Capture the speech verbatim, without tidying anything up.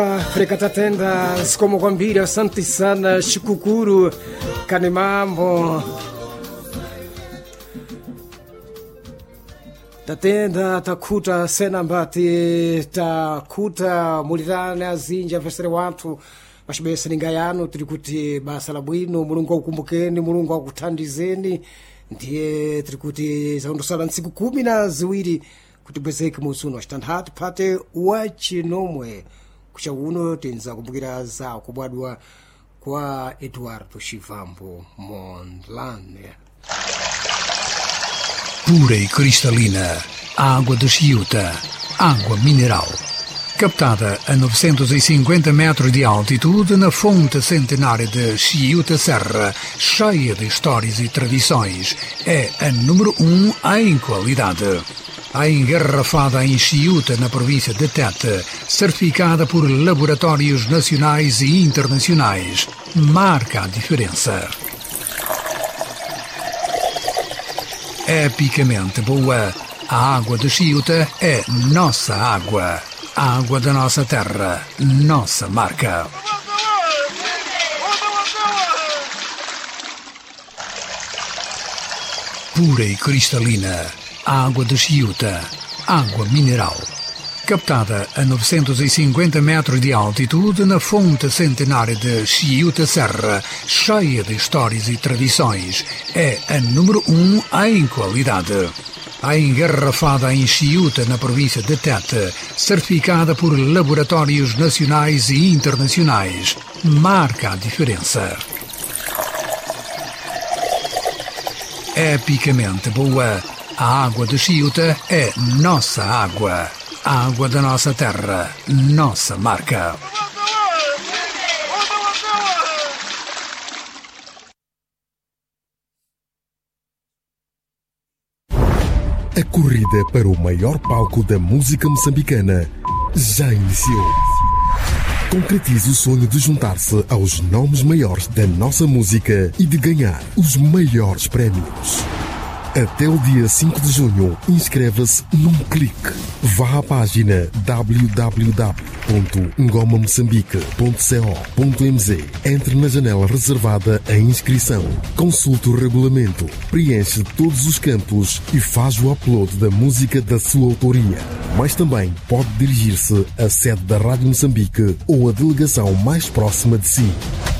Frekatatenda como kwambira asante sana shukukuru kani mambo tatenda takuta sena mbati takuta mulirane azinja vesere watu mashibesa ningayano tuli kuti basa la bwino mulungu akukumbukeni mulungu akuthandizeni ndiye tuli kuti zaondosala ntsiku kumi na ziwiri kuti bwezeke musuno wachitandatu pate wachinomwe kucha uno tenza kumbukira za kubwadwa kwa Eduardo Chivambo Mondlane. Pura e cristalina, água de Chiuta, água mineral. Captada a novecentos e cinquenta metros de altitude na fonte centenária de Chiuta Serra, cheia de histórias e tradições, é a número um em qualidade. A engarrafada em Chiuta, na província de Tete, certificada por laboratórios nacionais e internacionais, marca a diferença. Epicamente boa, a água de Chiuta é nossa água. A água da nossa terra, nossa marca. Pura e cristalina, água de Chiuta, água mineral. Captada a novecentos e cinquenta metros de altitude na fonte centenária de Chiuta Serra, cheia de histórias e tradições, é a número um em qualidade. A engarrafada em Chiuta, na província de Tete, certificada por laboratórios nacionais e internacionais, marca a diferença. Epicamente boa, a água de Chiuta é nossa água. A água da nossa terra, nossa marca. A corrida para o maior palco da música moçambicana já iniciou. Concretize o sonho de juntar-se aos nomes maiores da nossa música e de ganhar os maiores prémios. Até o dia cinco de junho, inscreva-se num clique. Vá à página w w w ponto ngoma moçambique ponto co ponto m z. Entre na janela reservada à inscrição. Consulte o regulamento, preenche todos os campos e faz o upload da música da sua autoria. Mas também pode dirigir-se à sede da Rádio Moçambique ou à delegação mais próxima de si.